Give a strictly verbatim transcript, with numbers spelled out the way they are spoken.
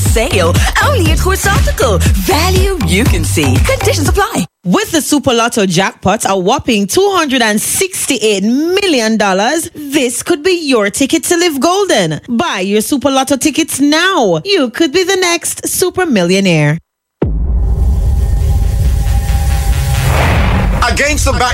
sale. Only at Corsotical. Value you can see. Conditions apply. With the Super Lotto jackpot, a whopping two hundred sixty-eight million dollars, this could be your ticket to live golden. Buy your Super Lotto tickets now. You could be the next super millionaire. Against the back.